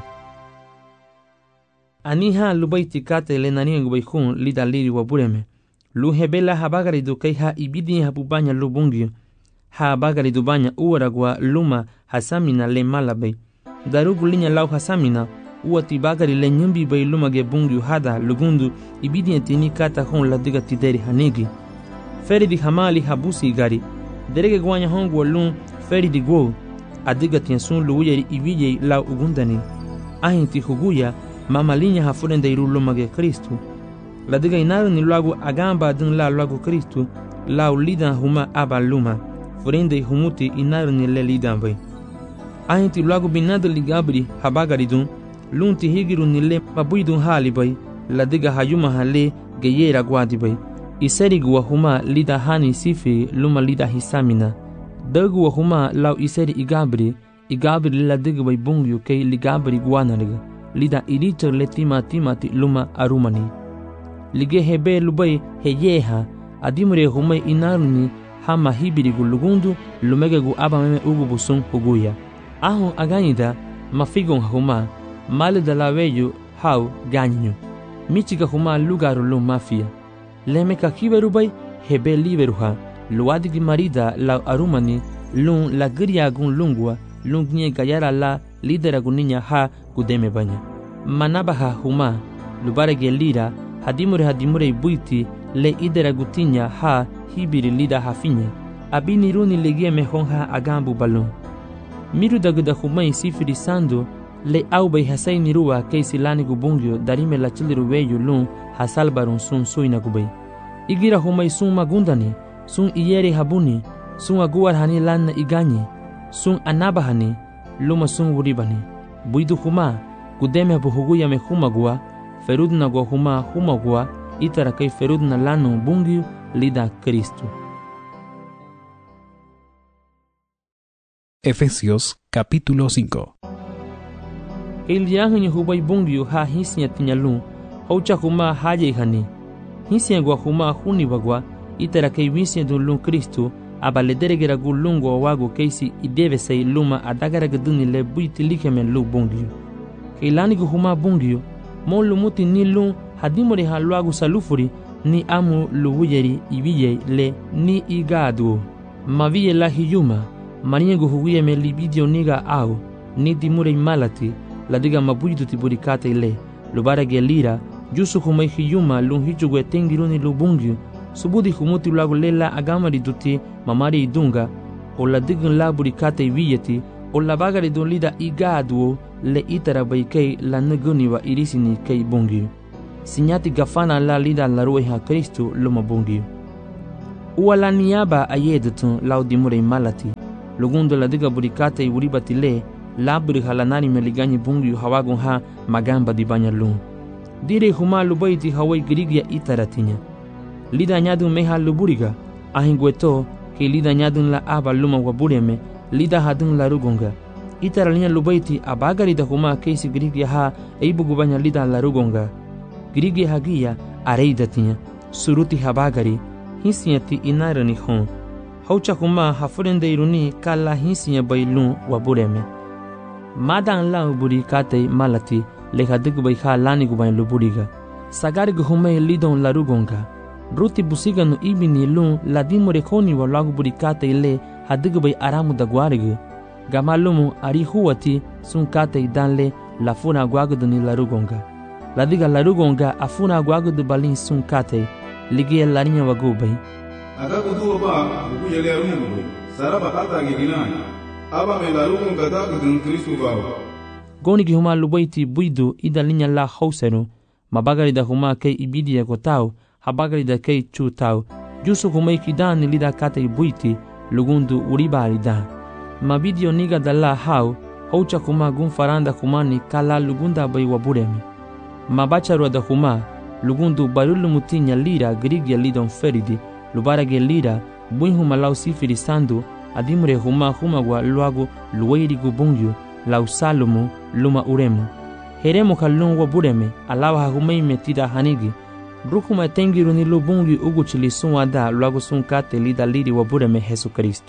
Aniha lubaiti kate le naniengubay hun lida liri wabureme. Lu hebela habagaridu kay ha ibidi habubanya lubungyo. Ha habagaridu banya uwaragwa luma hasamina le malabay. Darugu linya lau hasamina uati bagari le nyumbi bay lumage bungyu hada lugundu ibidi tini kata hon la diga tideri hanegi. Feri di hamali habusi gari. Derege gwanya hongu walun feri di gwo. Adiga tiansun luuyeri ibije lau ugundani. Ahinti huguya mamalinya hafurende iru lumage Kristu. La diga inaru ni lagu agamba dun la lagu Kristu lau lidan huma aba luma. Furende humuti inaru ni le lidan bay. Ahinti lagu binadu ligabri habagari dun lunti higiru nile mabuidun hali bay la diga hayuma hale geyera gwadi bay iseri wa huma lida hani sifi luma lida hisamina dagu wa huma lau iseri igabri la diga bay bungyu kay ligabri gwanariga lida iricher le timati luma arumani lige hebe lubay heyeha adimure humay inaruni hama hibiri gulugundu lumege gu abameme ugubusun huguya ahun aganyida mafigon huma Male de la vello hau ganyu. Michiga huma lugaru lum mafia. Leme ka kiberubay hebe liberuha. Luadigi marida la arumani lun la gria gun lungwa lungne gayara la lidera guninya ha gudeme banya. Manabaha huma lubarege lira hadimure buiti le idera gutinya ha hibiri lida hafinya. Abini runi legie mehonha agambu balun. Miru dagda humay sifiri sando le aubay hasay nirua kay silani gubungyo darime la chiliru weyo lun hasalbarun sun suina gubay. Igira humay sun magundani, sun iyeri habuni, sun aguar hani lanna igani, sun anabahani, luma sun wuribani. Buidu huma, gudeme buhuguya me humagua, ferudna gua humagua, itara kay ferudna lanu bungyo lida Kristu. Efesios capítulo 5. El yahin hubay bungyu ha hisnya tinyalun, haucha huma haye hani. Hisnya gua huma huni bagwa, itara kay wisnya dun Kristu, abaledere gulungo wago keisi ideve say luma adagara gaduni le buiti likemen lu bungyu. Kailani gu huma bungyu, mo lumuti ni lun hadimore ha luagu salufuri, ni amu luwuyeri ibiye le ni igadu. Maviye la hiyuma, maniengu huguye me libidio niga au, ni dimure malati, la diga mabuidu tiburikate le, lubara gelira, jusu humay hiyuma lun hichugwe tengiruni lubungyu, subudi humuti luagu lela agamari duti mamari idunga, o la digun la burikate viyeti, o la bagari dun lida igadu le itara baikei la neguniwa irisini kei bungyu. Sinyati gafana la lida la rueha Kristu luma bungyu. Uala niaba ayedetun lau dimure malati. Lugundo la diga burikata I uribatile, labri halanari meligani bungu hawagun ha magamba di banyalun. Dire huma lubaiti hawai grigia itaratinya. Lida nyadun meha luburiga, ahingweto ke lida nyadun la aba luma wabureme, lida hadun la rugonga. Itaralinya lubaiti abagari da huma keisi grigia ha eibugu banya lida la rugonga. Grigia hagia areidatinya, suruti habagari, hinsiati inarani hon. Haucha huma hafurende iruni kala hinsiya bailun wabureme. Madan la uburi kate malati leha digbai ha lani gubain luburiga. Sagari guhume lidon la rugonga. Ruti busiga no ibini lun la dimore koni wa lagu buri kate ile ha digbai aramu da guariga. Gamalumu ari huwati sun kate danle la funa guaguduni la rugonga. La diga la rugonga afuna guagudu balin sun kate ligia larinya wagubai. Akakudu ba buku yele arungu saraba kata giginai. Aba me la rugonga da gudun Kristo bawa. Goni ki huma lubaiti buidu ida linya la hauseru, mabagari da huma kei ibidi ya kotau, habagari da kei chu tau, jusu humei kidani lida kate buiti, lugundu uribari da. Mabidio niga da la hau, haucha kuma gun faranda humani kala lugunda bai waburemi. Mabacharua da huma, lugundu barulu mutinya lira grigia lidon feridi, lubarage lira, buin huma lau sifiri sandu, adimure huma wa luagu luweiri gubungyu, lau salumu luma uremu. Heremu kalun wabureme, alawa hahumei metida hanigi. Rukuma tengiru ni lubungi uguchili sunwada luagu sunkate lida liri wabureme Jesu Kristo.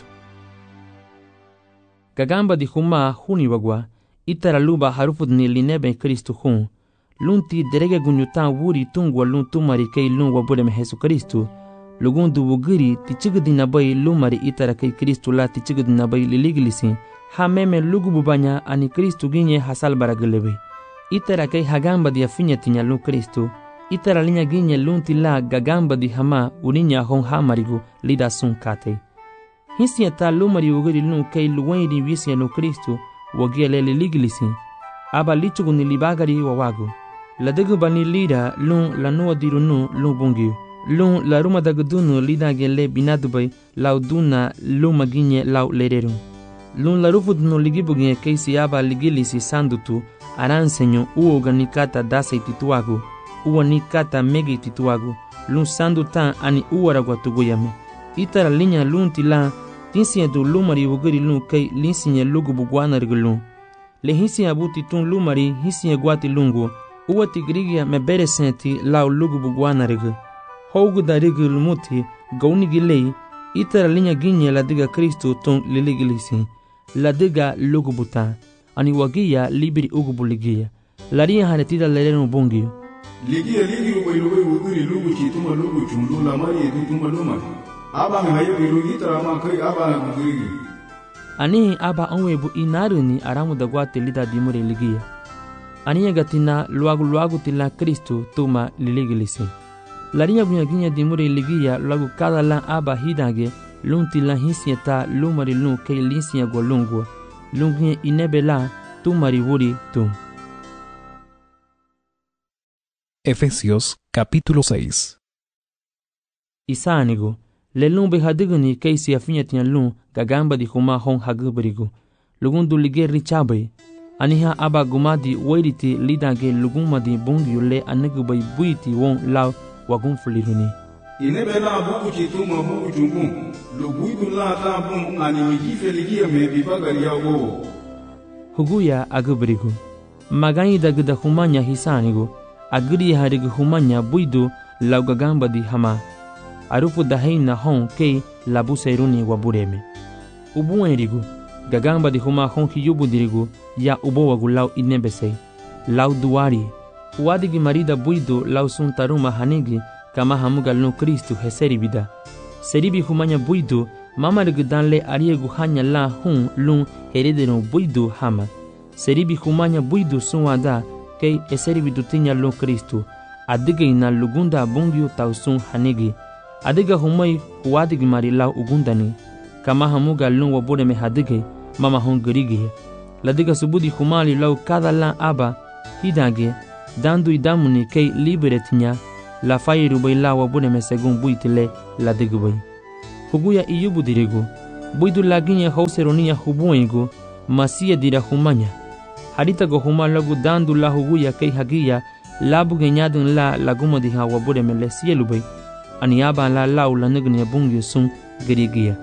Gagamba di huma huni wagwa, itara luba harufud ni linebe Kristo hun. Lunti derege gunyutan wuri tungwa lun tumari kei lun wabureme Jesu Kristo. Lugundu wugiri tichigudina bai lumari itara kei Kristo la tichigudina bai liligilisi. Ha meme lugu bubanya ani Kristo ginye hasal baragelewe. Itara kei hagamba di afinya tinya lun Kristo. Itara linya ginye lunti la gagamba di hama uninya hon hamarigu lida sun kate. Hinsi ta lumari wugiri lun kei luwairi wisi ya lun Kristo wagia liligilisi. Aba lichugu ni libagari wawagu. Ladegu bani lida lun lanua dirunu lun bungiu. Lun la ruma dagudunu lida gele binadubai lau duna luma ginye lau lereru. Lun la rufudunu ligibuginye keisi aba ligilisi sandutu aransenyo uoga nikata dasa itituagu. Uwa nikata megi itituagu. Lun sandutan ani uwaragwa tuguyame. Itara linya lun tila tinsiye du lumari wugiri lun kei linsiye lugu bugwana rigulun. Le hinsiye abuti tun lumari hinsiye guati lungu. Uwa tigrigia mebere senti lau lugu bugwana rigu. Hougu da rigu lumuti gauni gilei itara linya ginye la diga Kristo ton liligilisi. La diga lugu buta. Ani wagia libiri ugubu ligia. Laria hanetida lerenu bungiu. Ligia ligi uwailuwe wugiri lugu chituma lugu chundu la mari edutuma lumari. Aba me hayo bilugi itara ma kai aba na gugirigi. Ani aba onwebu inaruni aramu da guate lida dimure ligia. Ani gatina luagu tila Kristo tuma liligilisi. Larinya bunyaginya dimure ligia luagu kada lan aba hidage lunti la hinsieta lumari lun kei linsiya golungwa. Lunginya inebela tumari wuri tu. Efesios capítulo 6. Isanigo, le lumbe hadiguni kei si afinyatinya lun gagamba di huma hon hagubarigo. Lugundu lige richabe. Aniha aba gumadi wairiti lidage lugumadi bungiu le anegubai buiti won lau wagumfuliruni. Inebe la buku chituma buku chungu. Luguidu la ta bun ani mijife ligia me bibagari yago. Huguya agubarigo. Magani dagda humanya hisanigo. Agri harigu humanya buidu lau gagamba di hama. Arupu daheina hon kei labu seruni wabureme. Ubuenrigu. Gagamba di huma hon hiyubu dirigu ya ubo wagu lau inebesei. Lau duari. Uadigi marida buidu lau suntaruma hanigi kama hamuga no Kristo heseri vida. Seribi humanya buidu mamarigu danle ariegu hanya la hun lun heredeno buidu hama. Seribi humanya buidu sunwada kei eseri vidutinya lo Kristo. Adiga ina lugunda bungiu tausun hanigi. Adiga humai uadigi mari lau ugundani. Kama hamuga lun wabureme hadige mama hon gerigi. Ladiga subudi humali lau kada lan aba hidage dandu idamuni kei liberetinya la fairu bai la wabureme segun buitile ladigu bai. huguya iyubu dirigu buidu laginya hauseronia hubuengu masia dira humanya harita go huma lagu dandu la huguya kei hagiya labu genyadun la laguma diha wabure mele sielubai aniaba la lau la nugni bungi sun gerigia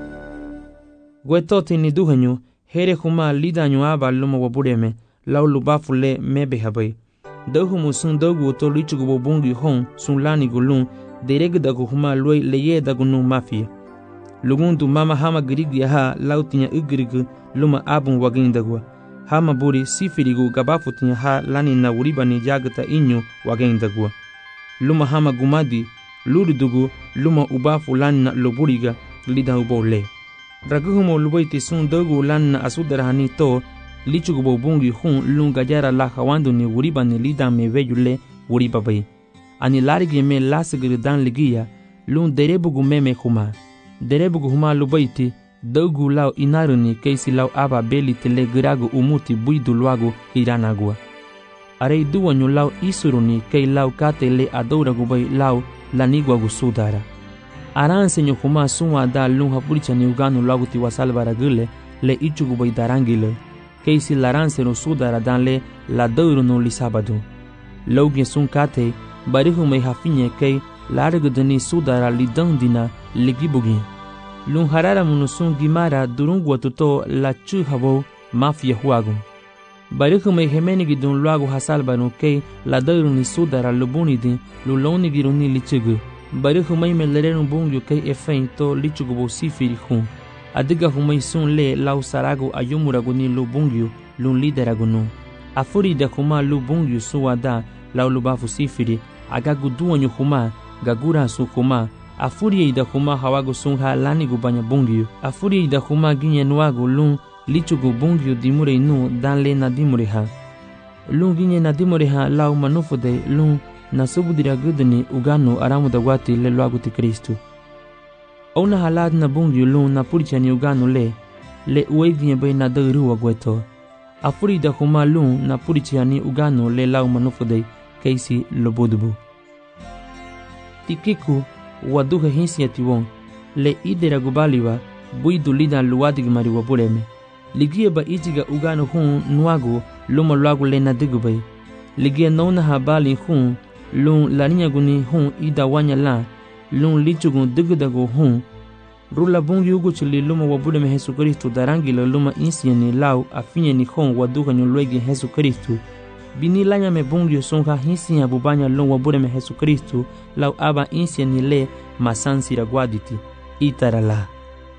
gwetoti ni duhanyu here huma lidanyu aba luma wabure me lau lubafu le mebe habai dahumu sun dogu to lichugo bungi hon sun lani gulun dereg dagu huma loi leye dagu nu mafia lugundu mama hama gerigia ha lau tinya ugrigu luma abun wagin dagwa hama buri sifirigu gabafu tinya ha lani na uribani jagata inyu wagin dagwa luma hama gumadi lurudugu luma ubafu lani na loburiga lida ubole raguhumo lubaiti sun dogu lani na asudarahani to lichugo bungi hun lunga jara la hawandu ni uribani lida me veyule uribabai ani larigi me lasgir dan ligia lun derebugu meme huma derebugu huma lubaiti dogu lau inaruni keisi lau aba beli tele giragu umuti buidu luagu hiranagua arei duanyu lau isuruni kei lau kate le adouragu bai lau laniguagu sudara aransenyo huma sunwa da lun hapuricha ni uganu luagu tiwasalvara gile le ichugu bai darangile keisi laranseno sudara dan le la dourunu lisabadu lauge sun kate barihu mai hafinye kei largudani sudara lidandina ligibugi lun harara munusun gimara durungwa tuto la chuhabo mafia huagu barihu mai hemenigi dun luagu hasalbanu kei la dauruni sudara lubunidi luloni giruni lichugu barihu mai melerenu bungyu kei efein to lichugu sifiri hun adiga humai sun le lau saragu ayumuragu ni lubungyu lun lideragunu afuri da huma lubungyu suwada lau lubafu sifiri agagu duanyu huma gagura su huma afuri da huma hawagu sun ha lanigu banya bungyu afuri da huma ginye nuagu lun lichugu bungyu dimure inu dan le na dimure ha lun ginye na dimure ha lau manufude lun na subudira gudni uganu aramu da gwati le luagu ti Kristu ona halad na bungyu lun na purichani uganu le ueginye bai na dauru wagweto afuri da huma lun na purichani uganu le lau manufude keisi lobodubu tikiku waduha hinsi tiwon le idera gubaliwa buidu lida luwadig mariwa buleme ligie ba ijiga ugano hun nuagu luma luagu le na digubai ligie nona habali hun lun laninya guni hun ida wanya la lun lichugun digudagu hun rula bungi ugu chili luma wabuleme Jesu Kristu darangila luma insiani lau afinyani hun waduha nyulwegi Jesu Kristu bini lanya me bungyo songa hinsi ya bubanya lon wabuleme Jesu Kristu lau aba insiani le masansi ragwaditi itarala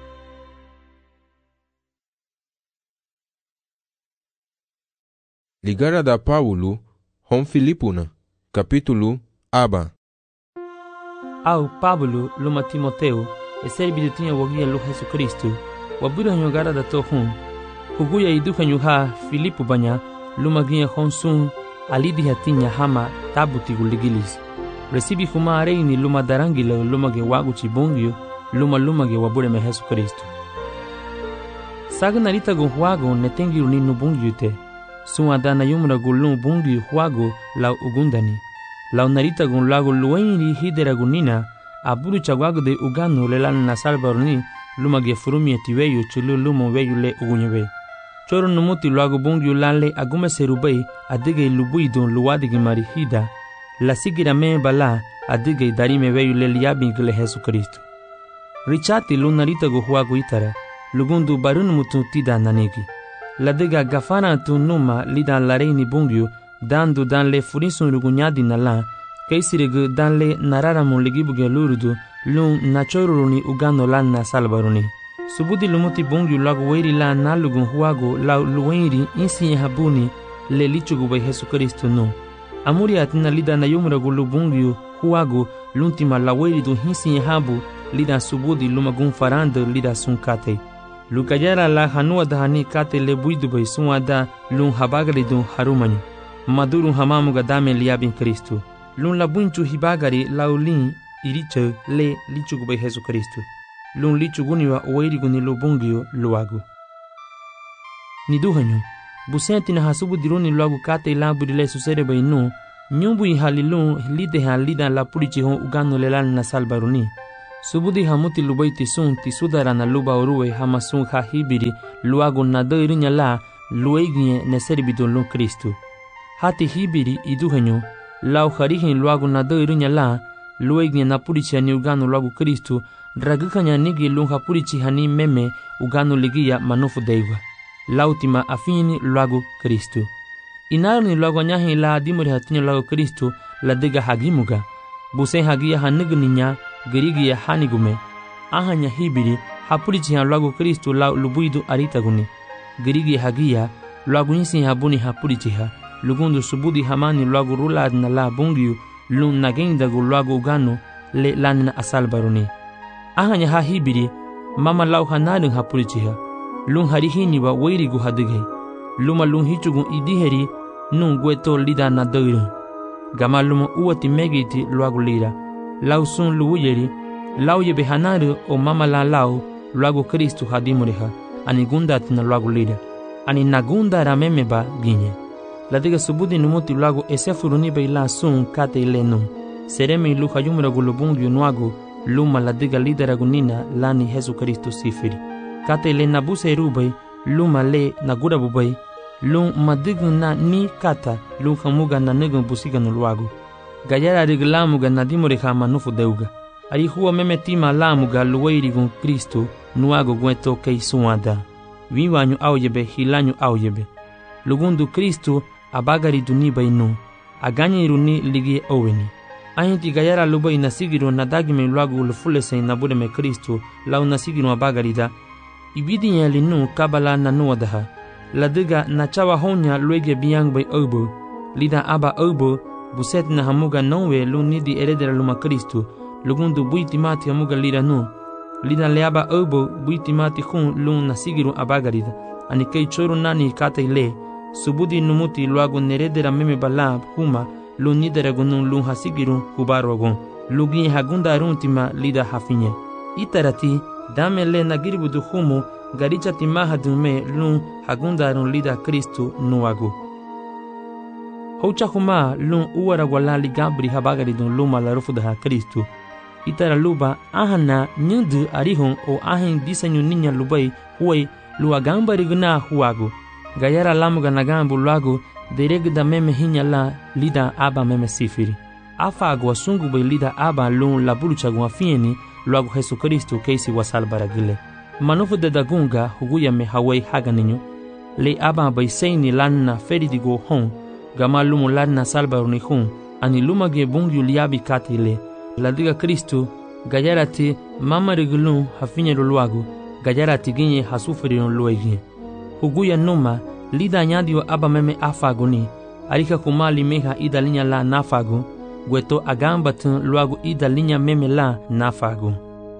Ligara da Paulo hon Filipuna capítulo aba au Pablo luma Timoteo eserbidu tinha wagia lo Jesu Kristu wabura nyogara da to hun huguya iduka nyuha Filipu banya luma ginha hon sun alidi hatinya hama tabuti guligilis recibi huma areini luma darangila luma ge wagu chibungyo luma ge wabure me Jesu Kristu sagna rita go huago netengi uninu bungyo te suadana yumra gulun bungyo huago lau ugundani lau narita gun lago luenri hidera gunina aburu chagwago de uganu lelan na salvaruni luma ge furumi etiweyo chulu luma weyu le ugunyebe choro numuti luago bungyo lanle agume serubai adige lubuidon luwadigi marihida la sigira me bala adige darime weyu le liabin gule Jesu Kristu richati lunarita go huago itara lugundu barun mutu tida nanegi la diga gafana tu numa lidan lareini bungyo dandu dan le furisun rugunyadi nala kaisirigu dan le nararamun ligibuge lurudu lun nachoruruni ugano lan na salvaruni subudi lumuti bungyo lagu weiri la nalugun huago lau luwenri insi habuni le lichugu bai Jesu Kristu no amuri atina lida na yumragu lubungyo huago luntima la weiri du hinsi habu lida subudi lumagun faranda lida sunkate lukajara la hanua dahani kate le buidu bai suada lun habagari du harumanyu madurun hamamu gadame liabin Kristu lun la bunchu hibagari laulin iriche le lichugu bai Jesu Kristu lun lichuguniwa oweiriguni lubungyo luagu niduhanyu busenti na hasubu diruni luagu kate ilabudile susere bai nu nyumbu ihalilun lide han lidan la purichi hon ugano lelan na salbaruni subudi hamuti lubai tisun tisudara na luba orue hamasun ha hibiri luago na doirinya la luegnye neserbido lu Kristu. Hati hibiri iduhenyo lau harihin luago na doirinya la luegnye na purichi ani ugano luago Kristu dragukanya nigi lunha purichi hani meme ugano ligia manufu deiwa. Lautima afini luago Kristu. Inaru ni luago nyahi la adimuri hatinyo luago Kristu la diga hagimuga. Busen hagia hanigninya gerigia hanigume. Ahanya hibiri hapurichi han luago Kristu lau lubuidu aritaguni. Gerigia hagia luago nisi habuni hapurichi ha. Lugundu subudi hamani luago rulad na la bungiu lun nagendagu luago ugano le lanina asalbaruni. Ahanya ha hibiri mama lau hanadung hapurichi ha. Lun harihini wa weirigu hadige. Luma lun hichugun idiheri nun gueto lida na doiru. Gama luma uwati megiti luagu lira. Lau sun luuyeri. Lau yebe hanaru o mama la lau luagu Kristu hadimureha. Ani gundat na luagu lira. Ani nagunda ramemeba ginye. Ladiga subudi numuti luagu esefuruni be la sun kate ilenu. Sereme ilu hayumuragu lubungu nuagu luma ladiga lideragu nina lani Jesu Kristu sifiri. Kate le nabuse rubai luma le nagura bubai lum madigun na ni kata lum hamuga na negun busiga no luagu. Gayara riglamuga na dimuriha manufu deuga. Ari huwa memetima lamuga luweirigun Kristu nuago gueto kei suada. Vivanyu auyebe hilanyu auyebe. Lugundu Kristu abagari duniba inu. Aganya iruni ligi oweni. Ahinti gayara lubai nasigiru nadagime luagu lufulese nabudeme Kristu lau nasigiru abagarida. Ibidi nyali nu kabala na nuadaha. Ladiga na chawa honya luege biang bay obo. Lida aba obo buset na hamuga nowe lu nidi eredera luma Kristu. Lugundu buiti mati hamuga lida nu. Lida leaba obo buiti mati hun lu nasigiru abagarida. Ani kei choru nani kate le. Subudi numuti luagu neredera meme balab huma lu nidera gunun lu hasigiru hubarogun. Lugi hagunda aruntima lida hafinye. Itarati dame le nagiribudu humu garicha timaha dume lun hagundarun lida Kristu nuagu. Hocha huma lun uara walali gabri habagaridun luma la rufudaha Kristu. Itara luba ahana nyudu arihun o ahin disenyu ninya lubai huai luagambari guna huagu. Gayara lamuga nagambu luagu deregda meme hinya la lida aba meme sifiri. Afa agwa sungu bai lida aba lun labuluchagu afieni luagu Jesu Kristu keisi wasalbaragile. Manufu de dagunga huguya me hawai haganinyo. Le aba bai seini lanna feridigo hon. Gama lumu lanna salbaruni hun. Ani lumage bungu liabi katile. Ladiga Kristu gayarati mama rigulun hafinye luagu. Gayarati ginye hasuferin luegi. Huguya numa lida nyadio aba meme afaguni. Arika kumali meha ida linya la nafagu. Gueto agambatun luagu ida linya meme la nafagu.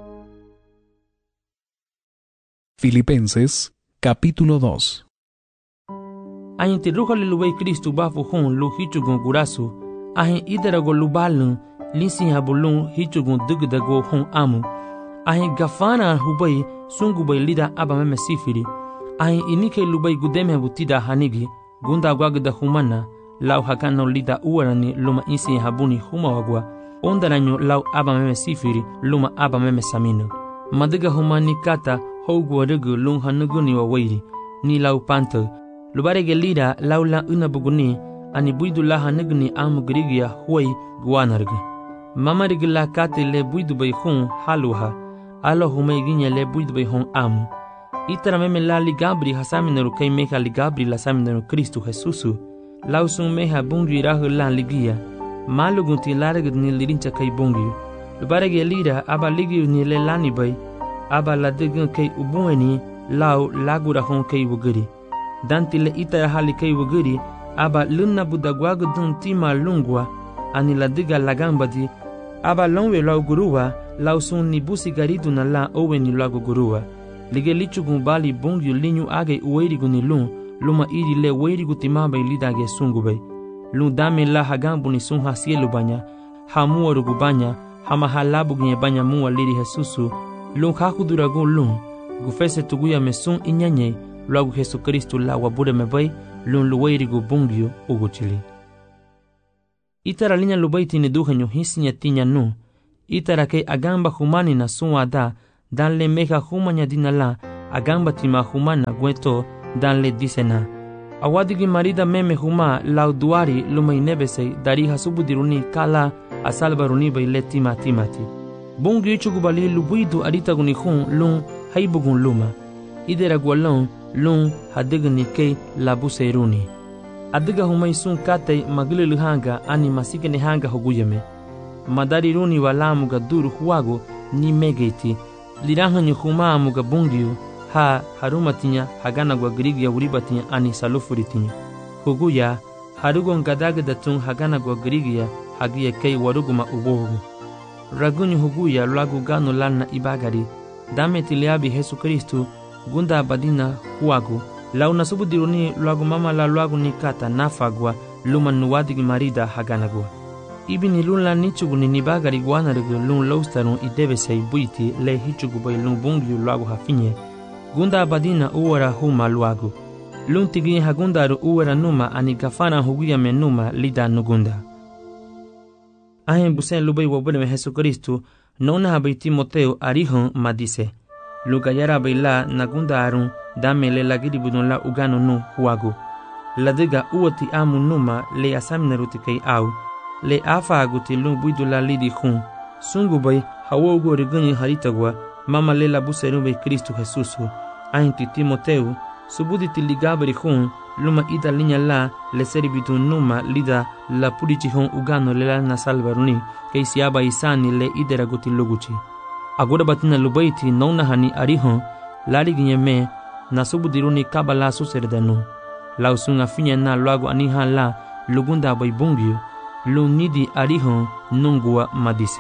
Filipenses, capítulo 2. Ahinti ruhali luwei Kristu bafu hun lu hichugun gurasu. Ahin iderago lubalun linsin habulun hichugun dugdago hun amu. Ahin gafana hubai sungubai lida aba meme sifiri. Ahin inike lubai gudeme butida hanigi. Gunda wagda humana. Lau hakano lida uarani luma insin habuni huma wagwa. Ondaranyo lau aba meme sifiri luma aba meme samino. Madiga humani kata hogwa rugu lung hanuguni wa wairi. Ni lau panto. Lubarege lida lau la unabuguni. Ani buidu la hanuguni amu grigia huai guanargu. Mama rigi la kate le buidu bay hun haluha. Alo humay ginya le buidu bay hun amu. Itara meme la ligabri hasaminaru kay meha ligabri la saminaru Kristu Jesusu. Lau sun meha bungu irahu la ligia. Malugunti laragud ni lirincha kay bungu. Lubarege lida aba ligiu ni le lani bay. Aba la digun kay ubueni lau lagura hon kay wuguri. Danti le itara hali kay wuguri. Aba lunna budagwagu dun tima lungwa. Ani la diga lagambadi. Aba longwe lau guruwa. Lau sun ni busi garidu na la oweni lagu guruwa. Lige lichugun bali bungyu linyu age uweirigu ni lun. Luma iri le weirigu timabay lidage sungubay. Lun dame la hagambu ni sun hasielu banya. Hamua rugu banya. Hama halabu ginye banya mua liri Jesusu. Lun hakuduragun lun. Gufese tuguya me sun inyanye. Luagu Jesu Kristu la wabude mebay. Lun luweirigu bungyu uguchili. Itara linya lubaiti ni duhenyo hisinya tinya nu. itarake agamba humani na sunwada danle meha humanya dinala agamba tima humana gweto danle disena. Awadigi marida meme huma lauduari lumay nebese dari hasubudiruni kala asalbaruni bayle timati. Bungi ichugubali lubuidu aritaguni hun lun haibugun luma. Idera gwalon lun hadigni kei labuseruni. Adiga humay sun kate magililu hanga ani masikene hanga hoguyeme. Madari runi walamuga duru huwago ni megeiti. Lirahanyu huma amuga bungiu ha harumatinya hagana gwa grigia uribatinya ani salufuritinya. Huguya harugon gadagatun hagana gwa grigia hagia kei waruguma ubohu. Ragunyu huguya lagu gano lana ibagari. Dame tiliabi Yesu Kristu gunda badina huwago. Lau nasubudiruni lagu mama la lagu nikata nafagwa luma nuwadigi marida haganagwa. Ibi ni lun la nichugu ni nibagari guanarigu lun laustarun idebesei buiti le hichugu bai lun bungiu lagu hafinye. Gunda badina uwara huma luagu. Lun tigi hagundaru uwara numa ani gafana huguya menuma lida nugunda. Ahen busen lubai wabule me Yesu Kristu nona habai Timoteo arihon madise. Lugayara baila nagunda arun dame le lagiri budon la ugano nu huagu. Ladiga uoti amu numa le asaminaruti kei au. Le afa aguti lun buidu la lidi hun. Sungu bai hawogo rigani haritagwa mama le la buseru bai Kristu Jesusu. Ahinti Timoteu subuditi ligabri hun luma ida linya la le seribitu numa lida la purici hun ugano le la nasalvaruni kei siaba isani le idera guti luguchi. Agora batina lubaiti nona hani arihon lari ginyeme nasubudiruni kabala suserdanu. Lausunga finya na luago aniha la lugunda bai bungiu lunidi arihon nungua madise.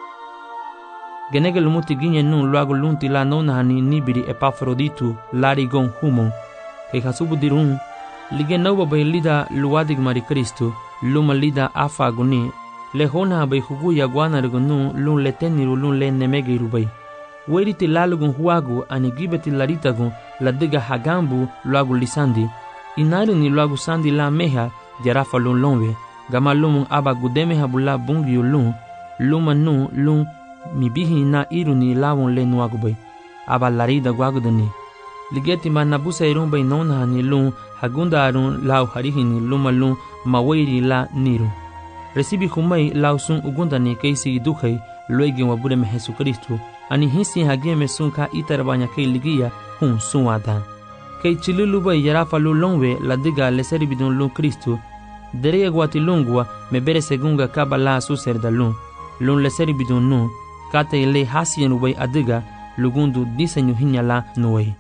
Genege lumuti ginye nun luago lunti la nona hani nibiri Epafroditu lari gon humon kei hasubudirun lige nauba bai lida luadig mari Kristu luma lida afa guni le hona bai huguya guanarigunu lun leteniru lun le nemegiru bai. Weriti lalugun huagu ani gibeti laritagun la diga hagambu luagu lisandi. Inari ni luagu sandi la meha jarafa lun lonwe. Gama lumun aba gudeme habula bungiu lun. Luma nu lun mibihi na iru ni lawon le nuagu bai. Aba larida guagudani. Ligeti ma nabusa irun bai nona ni lun hagunda arun lau harihi ni luma lun mawairi la niru. Recibi humai lausun ugundani keisi idukai luegi wabure me Yesu Kristu ani hisi hageme sunka itarabanya kei ligia hun sunwada. Kei chilulu bai yarafa lu longwe la diga le seribidun lu Kristu derege guati lungwa me bere segunga kabala suserda lun le seribidun nu kate le hasien ubai adiga lugundu diseño hinyala nuei.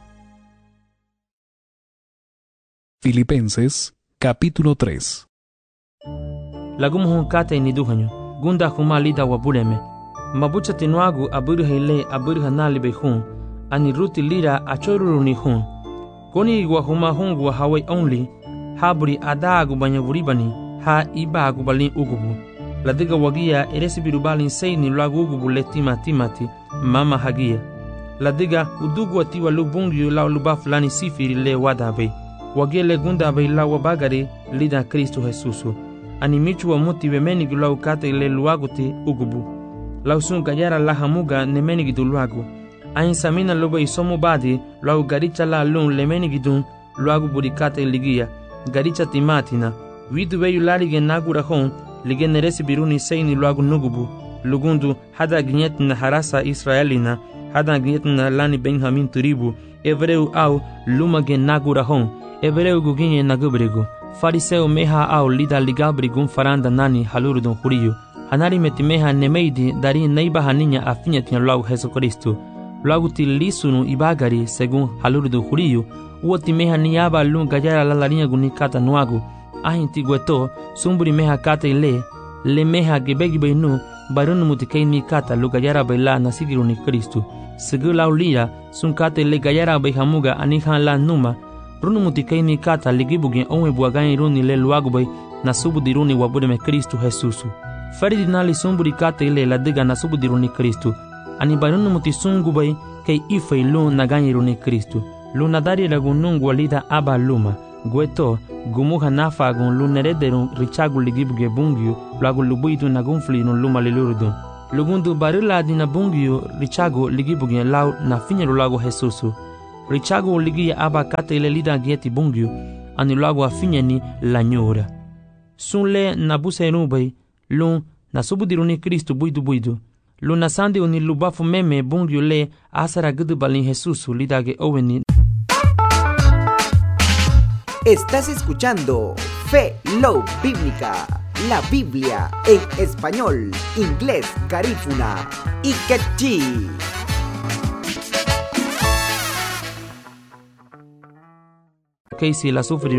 Filipenses capítulo 3. Lagumuhun kate ni duhanyo gunda huma lida wabuleme mabucha tinuagu aburiha ile aburiha nalibe hun ani ruti lira achoruru ni hun koni igwa huma hungu wa hawai only haburi adagu banyaburibani ha ibagu balin ugubu ladiga wagia eresibiru balin seini lagu ugubu le timati mama hagia ladiga udugu atiwa lubungiu la luba fulani sifiri le wadabe wagia le gunda bai la wabagari lida Kristu Jesusu ani michu wa muti wemenigi lau kate le luaguti ugubu. Lau sun gayara la hamuga nemenigi du luagu. Ahin samina loba isomu badi lau garicha la lun lemenigi dun luagu burikate ligia. Garicha timatina. Widu weyu larige nagura hon lige neresi biruni seini luagu nugubu. Lugundu hada ginyetina harasa Israelina. Hada ginyetina lani Benjamin turibu. Evreu au lumage nagura hon. Evreu guginye nagubrigu. Fariseo meha au lida ligabrigun faranda nani halurudun huriyu. Hanari metimeha nemeidi dari neiba haninya afinya tina luagu Yesu Kristu. Luagu ti lisunu ibagari segun halurudun huriyu. Uoti meha niyaba lun gajara lalarinya gunikata nuagu. Ahin tigueto sumburi meha kata ile. Le meha gebegi nu barunu mutikei ni kata lu gajara baila nasigiru ni Kristu. Segu lau lira sun kata ile gajara baihamuga anihan la numa. Runu mutikei ni kata ligibugin onwe buagani runi le luagubai na subudiruni wabudeme Kristu Jesusu. Feridinali sumburi kata ile la diga na subudiruni Kristu. Ani barunu mutisungubai kei ifei lu nagani runi Kristu. Lu nadari lagunungu walida aba luma. Gueto gumuha nafagun lu nerederun richagu ligibuge bungiu luagu lubuidu nagunflinu luma lilurudun. Lugundu barila dina bungio richago ligi bugien lau na finya lago Jesusu. Richago ligi aba kate ile lida gieti bungio ani lago afinya ni lanyora. Sunle na busa nubai lun na subudiruni Kristo buidu. Lun na sande uni lubafu meme bungio le asara gudu balin Jesusu lidage oweni. Estás escuchando Fe Love Bíblica, la Biblia en español, inglés, garífuna y quechí. Casey la sufre